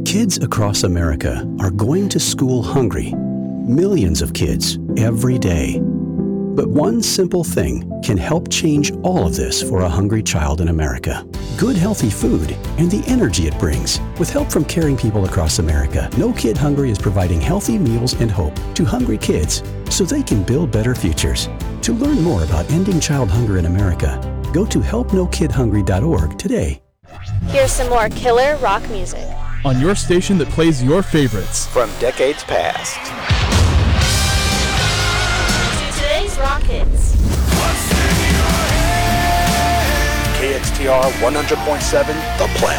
Kids across America are going to school hungry. Millions of kids every day. But one simple thing can help change all of this for a hungry child in America. Good healthy food and the energy it brings. With help from caring people across America, No Kid Hungry is providing healthy meals and hope to hungry kids so they can build better futures. To learn more about ending child hunger in America, go to helpnokidhungry.org today. Here's some more killer rock music on your station that plays your favorites from decades past. Today's rock hits. KXTR 100.7 The Planet.